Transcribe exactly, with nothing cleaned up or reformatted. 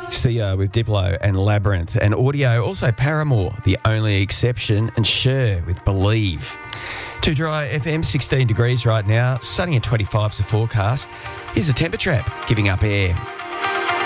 Sia with Diplo and Labyrinth, and Audio, also Paramore, The Only Exception, and Cher with Believe. Too Dry F M, sixteen degrees right now, sunny and twenty-five is the forecast. Here's a Temper Trap, Giving Up Air.